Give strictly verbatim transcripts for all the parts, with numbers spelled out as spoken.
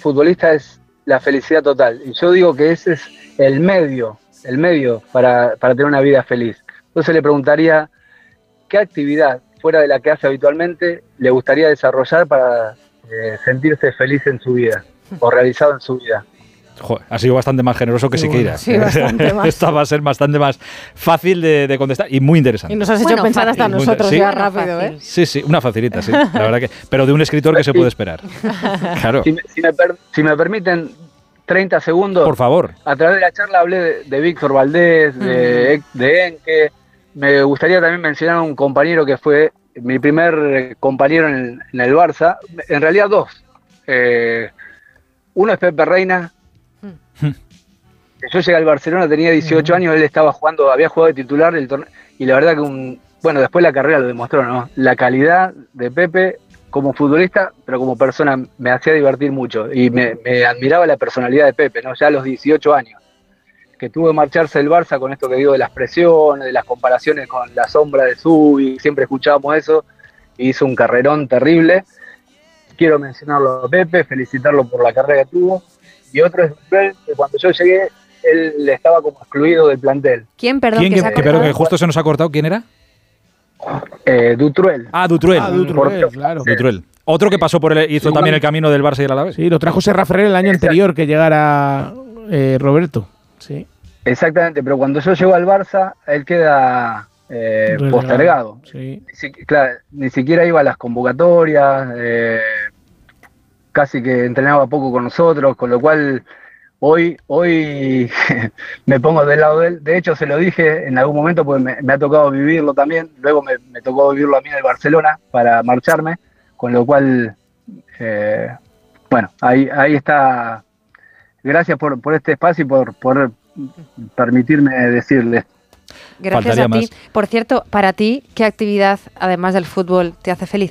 futbolista es la felicidad total. Y yo digo que ese es el medio, el medio para, para tener una vida feliz. Entonces le preguntaría, ¿qué actividad fuera de la que hace habitualmente le gustaría desarrollar para eh, sentirse feliz en su vida o realizado en su vida? Joder, ha sido bastante más generoso que Siqueira. Sí, bastante más. Esta va a ser bastante más fácil de, de contestar y muy interesante. Y nos has hecho Bueno, pensar fácil. hasta nosotros ¿Sí? ya Bueno, rápido, fácil. ¿eh? Sí, sí, una facilita, sí. La verdad que, pero de un escritor que se puede esperar. Claro. Si me, si me, per, si me permiten treinta segundos. Por favor. A través de la charla hablé de, de Víctor Valdés, de, mm. de Enke. Me gustaría también mencionar a un compañero que fue mi primer compañero en el, en el Barça. En realidad dos. Eh, uno es Pepe Reina. Mm. Yo llegué al Barcelona, tenía dieciocho uh-huh. años, él estaba jugando, había jugado de titular el torneo, y la verdad que un, bueno, después la carrera lo demostró, ¿no? La calidad de Pepe como futbolista, pero como persona me hacía divertir mucho y me, me admiraba la personalidad de Pepe, ¿no? Ya a los dieciocho años, que tuvo que marcharse el Barça con esto que digo de las presiones, de las comparaciones con la sombra de Zubi, siempre escuchábamos eso, y hizo un carrerón terrible. Quiero mencionarlo a Pepe, felicitarlo por la carrera que tuvo, y otro es Dutrell, que cuando yo llegué él estaba como excluido del plantel. ¿Quién, perdón? ¿Quién que, que, se ha que, pero que justo se nos ha cortado? ¿Quién era? Eh, Dutrell. Ah, Dutrell. Ah, Dutrell, claro. Dutrell. Otro que pasó por el, hizo sí, también el camino del Barça y el Alavés. Sí, lo trajo Serra Ferrer el año Exacto. anterior que llegara eh, Roberto. Sí. Exactamente, pero cuando yo llego al Barça, él queda eh, postergado. Sí. Ni, si, claro, ni siquiera iba a las convocatorias, eh, casi que entrenaba poco con nosotros, con lo cual hoy hoy me pongo del lado de él. De hecho, se lo dije en algún momento, porque me, me ha tocado vivirlo también. Luego me, me tocó vivirlo a mí en el Barcelona para marcharme, con lo cual, eh, bueno, ahí ahí está. Gracias por, por este espacio y por, por permitirme decirle. Gracias Faltaría a ti. más. Por cierto, para ti, ¿qué actividad, además del fútbol, te hace feliz?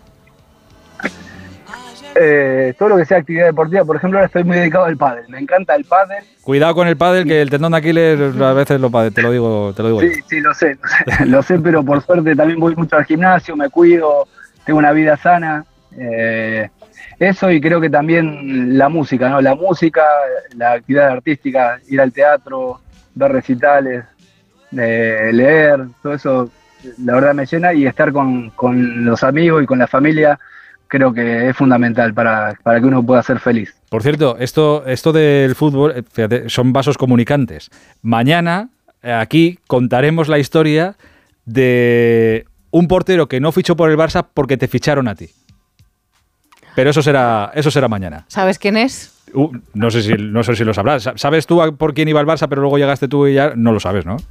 Eh, todo lo que sea actividad deportiva. Por ejemplo, ahora estoy muy dedicado al pádel. Me encanta el pádel. Cuidado con el pádel, que el tendón de Aquiles a veces lo padece, te lo digo, te lo digo. Sí, yo. sí, lo sé, lo sé, lo sé, pero por suerte también voy mucho al gimnasio, me cuido, tengo una vida sana. Eh, eso, y creo que también la música, ¿no? La música, la actividad artística, ir al teatro, ver recitales, eh, leer, todo eso, la verdad me llena, y estar con, con los amigos y con la familia creo que es fundamental para, para que uno pueda ser feliz. Por cierto, esto, esto del fútbol, fíjate, son vasos comunicantes. Mañana, aquí, contaremos la historia de un portero que no fichó por el Barça porque te ficharon a ti. Pero eso será, eso será mañana. ¿Sabes quién es? Uh, no sé si, no sé si lo sabrás. ¿Sabes tú por quién iba el Barça, pero luego llegaste tú y ya no lo sabes, no?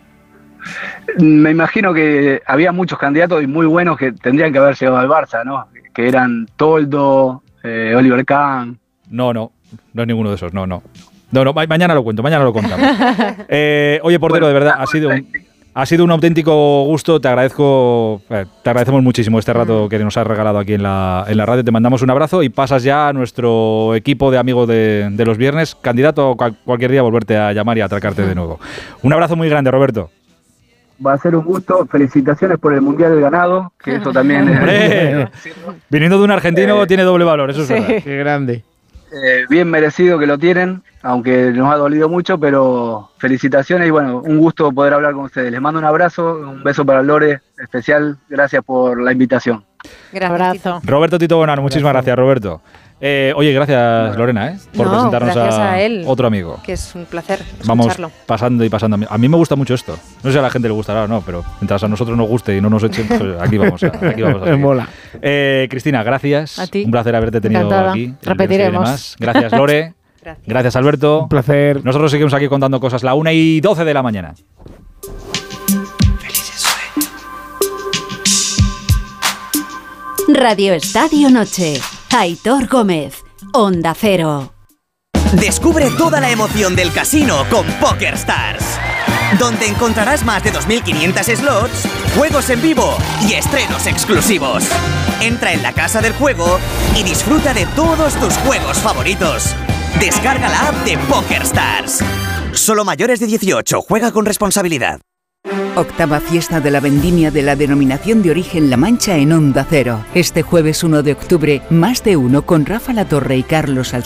Me imagino que había muchos candidatos y muy buenos que tendrían que haber llegado al Barça, ¿no? Que eran Toldo, eh, Oliver Kahn. No, no, no es ninguno de esos, no, no. No, no, mañana lo cuento, mañana lo contamos. eh, oye, portero, Bueno, de verdad, ha sido un, ha sido un auténtico gusto. Te agradezco, eh, te agradecemos muchísimo este rato que nos has regalado aquí en la, en la radio. Te mandamos un abrazo y pasas ya a nuestro equipo de amigos de, de los viernes. Candidato a cual, cualquier día volverte a llamar y a atracarte de nuevo. Un abrazo muy grande, Roberto. Va a ser un gusto. Felicitaciones por el Mundial del Ganado, que eso también ¡Hombre! es... Viniendo de un argentino eh, tiene doble valor, eso es sí. verdad. Qué grande. Eh, bien merecido que lo tienen, aunque nos ha dolido mucho, pero felicitaciones y bueno, un gusto poder hablar con ustedes. Les mando un abrazo, un beso para Lore especial. Gracias por la invitación. Gracias, abrazo. Roberto Tito Bonano, muchísimas gracias, gracias Roberto. Eh, oye, gracias bueno. Lorena, ¿eh? por no, presentarnos a, a él, otro amigo. Que es un placer Vamos escucharlo. Pasando y pasando. A mí me gusta mucho esto. No sé si a la gente le gustará o no, pero mientras a nosotros nos guste y no nos echen, pues aquí vamos a, aquí vamos a seguir. Mola. Eh, Cristina, gracias. A ti. Un placer haberte tenido Encantada. aquí. Repetiremos. Gracias, Lore. Gracias. Gracias, Alberto. Un placer. Nosotros seguimos aquí contando cosas. La una y doce de la mañana. Radio Estadio Noche. Aitor Gómez. Onda Cero. Descubre toda la emoción del casino con PokerStars, donde encontrarás más de dos mil quinientos slots, juegos en vivo y estrenos exclusivos. Entra en la casa del juego y disfruta de todos tus juegos favoritos. Descarga la app de PokerStars. Solo mayores de dieciocho. Juega con responsabilidad. Octava fiesta de la vendimia de la denominación de origen La Mancha en Onda Cero. Este jueves uno de octubre, más de uno con Rafa Latorre y Carlos Alsina.